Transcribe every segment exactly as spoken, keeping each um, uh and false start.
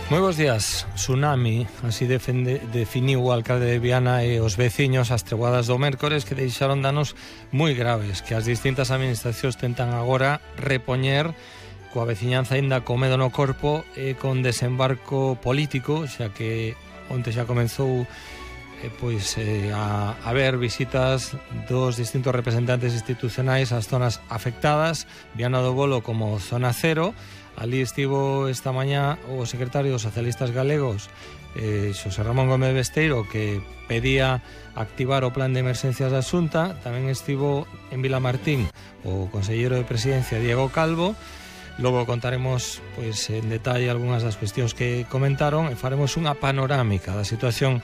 Moi bons días. Tsunami, así defende, definiu o alcalde de Viana e os veciños as treboadas do mércores que deixaron danos moi graves que as distintas administracións tentan agora repoñer coa veciñanza aínda co medo no corpo e con desembarco político, xa que onte xa comenzou eh, pois, eh, a haber visitas dos distintos representantes institucionais ás zonas afectadas, Viana do Bolo como zona cero. Ali estivo esta mañá o secretario dos socialistas galegos, eh, Xosé Ramón Gómez Besteiro, que pedía activar o plan de emerxencias da Xunta. Tamén estivo en Vilamartín o conselleiro de Presidencia, Diego Calvo. Logo contaremos pois, en detalle algunhas das cuestións que comentaron e faremos unha panorámica da situación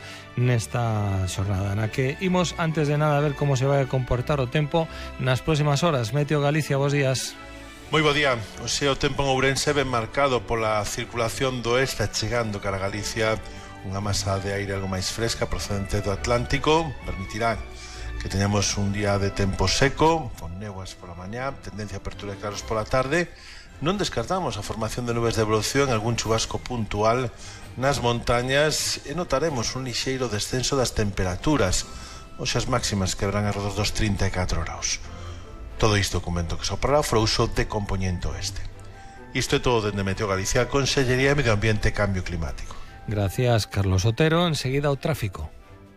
nesta xornada, na que imos, antes de nada, a ver como se vai a comportar o tempo nas próximas horas. Meteo Galicia, bos días. Moi bo día. O seu tempo en Ourense ben marcado pola circulación do oeste chegando cara a Galicia. Unha masa de aire algo máis fresca procedente do Atlántico permitirá que teñamos un día de tempo seco, con néboas pola mañá, tendencia a apertura de claros pola tarde. Non descartamos a formación de nubes de evolución, algún chubasco puntual nas montañas e notaremos un lixeiro descenso das temperaturas. Hoxe as máximas quebrarán arredor dos trinta e catro graus. Todo isto comento que soprará frouxo de compoñente oeste. Isto é todo dende Meteo Galicia, Consellería de Medio Ambiente e Cambio Climático. Gracias, Carlos Otero. Enseguida o tráfico.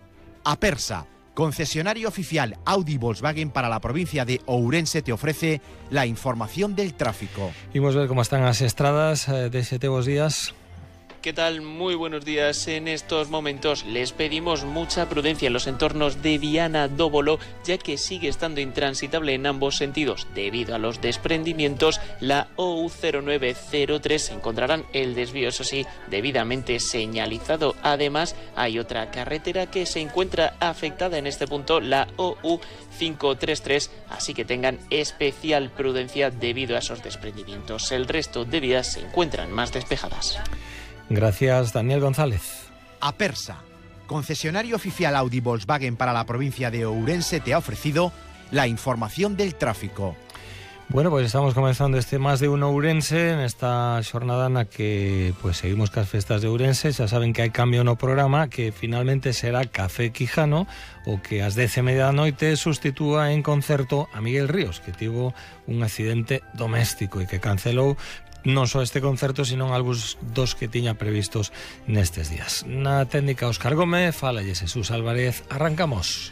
Apersa, concesionario oficial Audi Volkswagen para la provincia de Ourense, te ofrece la información del tráfico. Imos ver como están as estradas eh, de sete bos días. ¿Qué tal? Muy buenos días. En estos momentos les pedimos mucha prudencia en los entornos de Viana do Bolo, ya que sigue estando intransitable en ambos sentidos. Debido a los desprendimientos, la O U cero nueve cero tres encontrarán el desvío, eso sí, debidamente señalizado. Además, hay otra carretera que se encuentra afectada en este punto, la O U cinco tres tres, así que tengan especial prudencia debido a esos desprendimientos. El resto de vías se encuentran más despejadas. Gracias, Daniel González. Apersa, concesionario oficial Audi Volkswagen para la provincia de Ourense, te ha ofrecido la información del tráfico. Bueno, pues estamos comenzando este Más de Uno Ourense nesta xornada na que pues, seguimos cas festas de Ourense. Xa saben que hai cambio no programa, que finalmente será Café Quijano, o que ás dez e media da noite sustitúa en concerto a Miguel Ríos, que tivo un accidente doméstico e que cancelou non só este concerto, sino algúns dos que tiña previstos nestes días. Na técnica Óscar Gómez, falalle Jesús Álvarez. Arrancamos.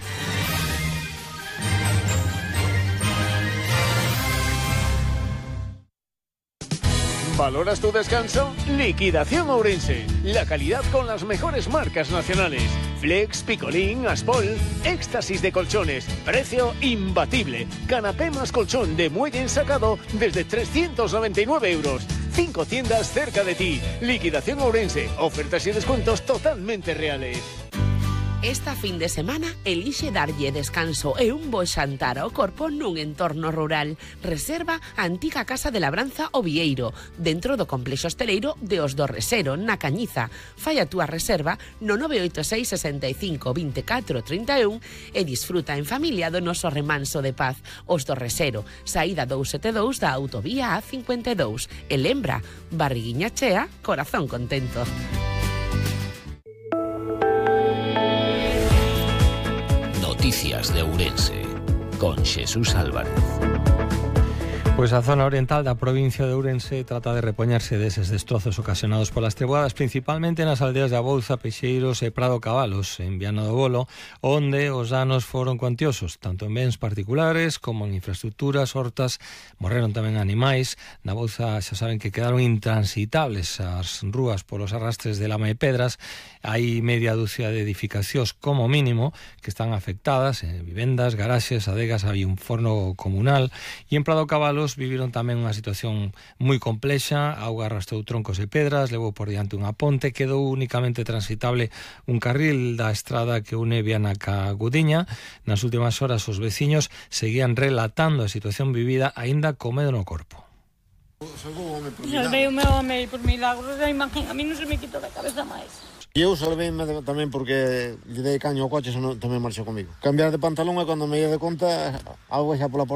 ¿Valoras tu descanso? Liquidación Ourense. La calidad con las mejores marcas nacionales. Flex, Picolín, Aspol, éxtasis de colchones. Precio imbatible. Canapé más colchón de muelle ensacado desde trescientos noventa y nueve euros. Cinco tiendas cerca de ti. Liquidación Ourense. Ofertas y descuentos totalmente reales. Esta fin de semana elixe darlle descanso e un bo xantar ao corpo nun entorno rural. Reserva a antiga Casa de Labranza O Vieiro, dentro do complexo hosteleiro de Os do Resero, na Cañiza. Fai a túa reserva no nove oito seis, sesenta e cinco, veinticuatro, treinta e un e disfruta en familia do noso remanso de paz. Os do Resero, saída doscientos setenta e dous da autovía A cincuenta e dous. E lembra, barriguiña chea, corazón contento. Noticias de Ourense, con Jesús Álvarez. Pois a zona oriental da provincia de Ourense trata de repoñerse deses destrozos ocasionados polas treboadas, principalmente nas aldeas de Abouza, Peixeiros e Prado Cabalos, en Viana do Bolo, onde os danos foron cuantiosos, tanto en bens particulares como en infraestructuras, hortas. Morreron tamén animais. Na Abouza xa saben que quedaron intransitables as rúas polos arrastres de lama e pedras. Hai media dúcia de edificacións como mínimo que están afectadas, eh, vivendas, garaxes, adegas, hai un forno comunal. E en Prado Cabalos viviron tamén unha situación moi complexa. A auga arrastrou troncos e pedras, levou por diante unha ponte, quedou únicamente transitable un carril da estrada que une Viana ca Gudiña. Nas últimas horas os veciños seguían relatando a situación vivida aínda co medo no corpo. Salvei o meu home por milagro, a imagen a mí non se me quitou da cabeza máis. E eu salveime tamén porque lle dei caño ao coche, senón tamén marchou comigo. Cambiar de pantalón e cando me ia de conta, auga xa pola porta.